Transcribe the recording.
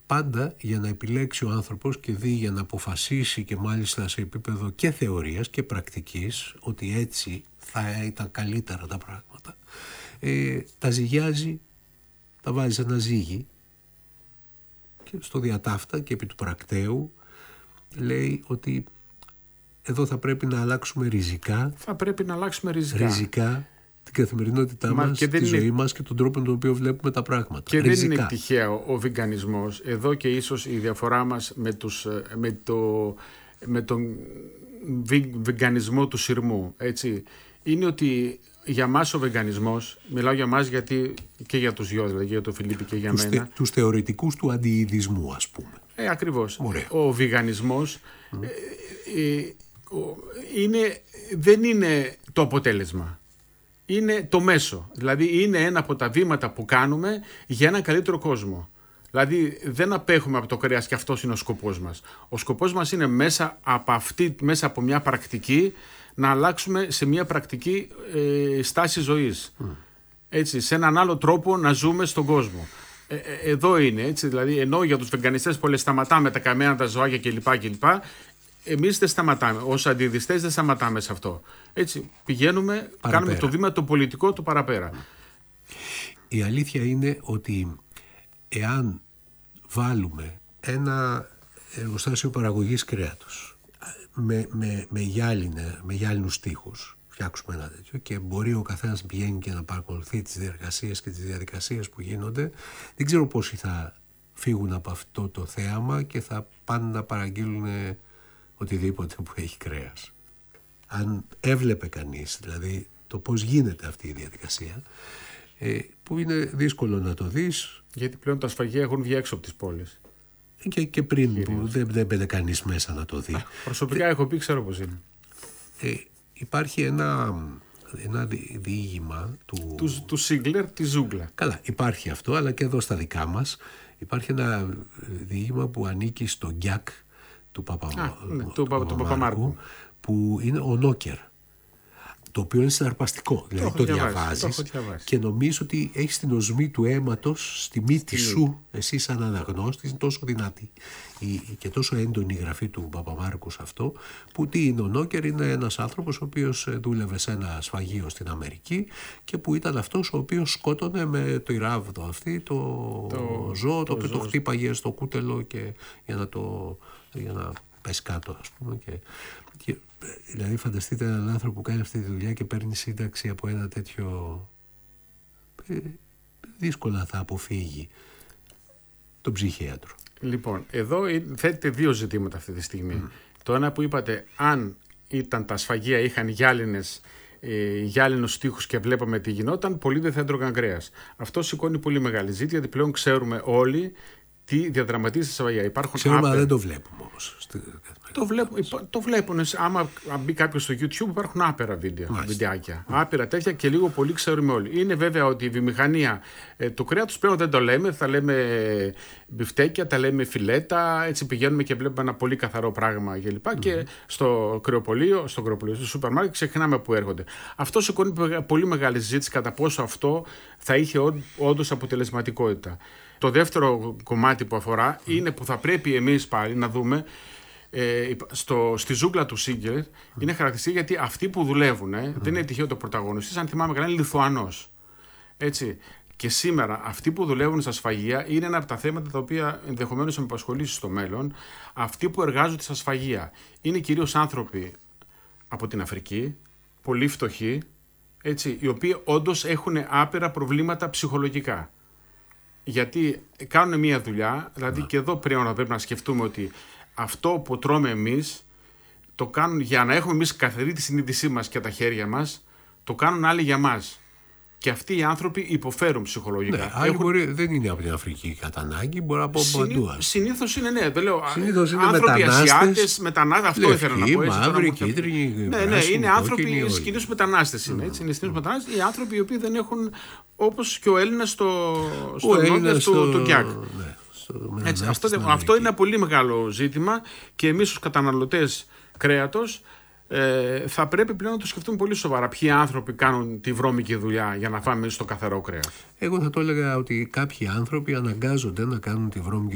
πάντα για να επιλέξει ο άνθρωπος και δει, για να αποφασίσει και μάλιστα σε επίπεδο και θεωρίας και πρακτικής ότι έτσι θα ήταν καλύτερα τα πράγματα, τα ζυγιάζει, τα βάζει σε ένα ζύγι και στο διατάφτα και επί του πρακτέου λέει ότι εδώ θα πρέπει να αλλάξουμε ριζικά. Θα πρέπει να αλλάξουμε ριζικά την καθημερινότητά μας, τη ζωή μας και τον τρόπο με τον οποίο βλέπουμε τα πράγματα. Και ριζικά. Δεν είναι τυχαίο ο βιγκανισμός. Εδώ και ίσως η διαφορά μας με τον βιγκανισμό του συρμού, έτσι, είναι ότι για μας ο βιγκανισμός, μιλάω για μας γιατί και για τους δυο, δηλαδή για τον Φιλίππη και για μένα. Τους θεωρητικούς του αντιειδισμού, ας πούμε. Ακριβώς. Ο βιγκανισμός δεν είναι το αποτέλεσμα. Είναι το μέσο. Δηλαδή είναι ένα από τα βήματα που κάνουμε για έναν καλύτερο κόσμο. Δηλαδή δεν απέχουμε από το κρέας και αυτός είναι ο σκοπός μας. Ο σκοπός μας είναι μέσα από μια πρακτική να αλλάξουμε σε μια πρακτική στάση ζωής. Έτσι, σε έναν άλλο τρόπο να ζούμε στον κόσμο. Εδώ είναι, έτσι, δηλαδή, ενώ για τους βεγγανιστές πολλές σταματάμε τα καμένα, τα ζωάκια κλπ. Εμείς δεν σταματάμε. Ως αντιειδιστές δεν σταματάμε σε αυτό. Έτσι, πηγαίνουμε, κάνουμε το βήμα το πολιτικό του παραπέρα. Η αλήθεια είναι ότι εάν βάλουμε ένα εργοστάσιο παραγωγής κρέατος με γυάλινους τοίχους, φτιάξουμε ένα τέτοιο και μπορεί ο καθένας πηγαίνει και να παρακολουθεί τις διεργασίες και τις διαδικασίες που γίνονται, δεν ξέρω πόσοι θα φύγουν από αυτό το θέαμα και θα πάνε να παραγγείλουν οτιδήποτε που έχει κρέας. Αν έβλεπε κανείς δηλαδή το πώς γίνεται αυτή η διαδικασία, που είναι δύσκολο να το δεις. Γιατί πλέον τα σφαγεία έχουν βγει έξω από τις πόλεις. Και πριν που δεν μπαίνει κανείς μέσα να το δει. Προσωπικά έχω πει, ξέρω πώς είναι. Υπάρχει ένα διήγημα του Σίγκλερ, τη ζούγκλα. Καλά, υπάρχει αυτό, αλλά και εδώ στα δικά μας υπάρχει ένα διήγημα που ανήκει στο Γκιάκ του Παπαμάρκου, που είναι ο Νόκερ, το οποίο είναι συναρπαστικό. Δηλαδή το διαβάζεις και νομίζεις ότι έχεις την οσμή του αίματος στη μύτη σου, εσύ σαν αναγνώστης, είναι τόσο δυνατή και τόσο έντονη η γραφή του Παπαμάρκου σε αυτό, που τι είναι ο Νόκερ? Είναι ένας άνθρωπος ο οποίος δούλευε σε ένα σφαγείο στην Αμερική και που ήταν αυτός ο οποίος σκότωνε με το ράβδο αυτή το ζώο, το οποίο το χτύπαγε στο κούτελο και για να πέσει κάτω, ας πούμε. Και δηλαδή φανταστείτε έναν άνθρωπο που κάνει αυτή τη δουλειά και παίρνει σύνταξη από ένα τέτοιο, δύσκολα θα αποφύγει τον ψυχίατρο. Λοιπόν, εδώ θέτει δύο ζητήματα αυτή τη στιγμή. Το ένα που είπατε, αν ήταν τα σφαγεία είχαν γυάλινους τοίχους και βλέπαμε τι γινόταν, πολλοί δεν θα έτρωγαν κρέας. Αυτό σηκώνει πολύ μεγάλη ζήτηση, γιατί πλέον ξέρουμε όλοι τι διαδραματίζεται στα σφαγεία. Ξέρουμε, αλλά δεν το βλέπουμε όμως. Το βλέπουν. Άμα μπει κάποιος στο YouTube, υπάρχουν άπειρα βιντεάκια. Άπειρα τέτοια και λίγο πολύ ξέρουμε όλοι. Είναι βέβαια ότι η βιομηχανία του κρέατος πλέον δεν το λέμε. Θα λέμε μπιφτέκια, τα λέμε φιλέτα. Έτσι πηγαίνουμε και βλέπουμε ένα πολύ καθαρό πράγμα κλπ. Και στο κρεοπωλείο, στο σούπερ μάρκετ ξεχνάμε που έρχονται. Αυτό σηκώνει πολύ μεγάλη συζήτηση κατά πόσο αυτό θα είχε όντως αποτελεσματικότητα. Το δεύτερο κομμάτι που αφορά είναι που θα πρέπει εμείς πάλι να δούμε στη ζούγκλα του Σίγκερ είναι χαρακτηριστική, γιατί αυτοί που δουλεύουν δεν είναι τυχαίο το πρωταγωνιστής, αν θυμάμαι καλά είναι Λιθουανός. Έτσι. Και σήμερα αυτοί που δουλεύουν στα σφαγεία είναι ένα από τα θέματα τα οποία ενδεχομένως θα με απασχολήσει στο μέλλον. Αυτοί που εργάζονται στα σφαγεία είναι κυρίως άνθρωποι από την Αφρική, πολύ φτωχοί, έτσι, οι οποίοι όντως έχουν άπειρα προβλήματα ψυχολογικά. Γιατί κάνουν μια δουλειά, δηλαδή και εδώ πρέπει να σκεφτούμε ότι αυτό που τρώμε εμείς το κάνουν για να έχουμε εμείς καθαρή τη συνείδησή μας και τα χέρια μας, το κάνουν άλλοι για μας. Και αυτοί οι άνθρωποι υποφέρουν ψυχολογικά. Ναι, άλλοι δεν είναι από την Αφρική κατά ανάγκη, μπορεί από παντού. Συνήθως είναι, ναι, δεν λέω. Συνήθως είναι άνθρωποι Ασιάτες, μετανάστες, αυτό ήθελα να πω. Μαύροι, κίτρινοι, ναι, είναι άνθρωποι, κυρίως μετανάστες είναι. Έτσι, είναι μετανάστες, οι άνθρωποι οι οποίοι δεν έχουν, όπως και ο Έλληνας στο νότιο του Γκιάκ. Έτσι, αυτό είναι ένα πολύ μεγάλο ζήτημα και εμείς ως καταναλωτές κρέατος θα πρέπει πλέον να το σκεφτούμε πολύ σοβαρά. Ποιοι άνθρωποι κάνουν τη βρώμικη δουλειά για να φάμε στο καθαρό κρέας. Εγώ θα το έλεγα ότι κάποιοι άνθρωποι αναγκάζονται να κάνουν τη βρώμικη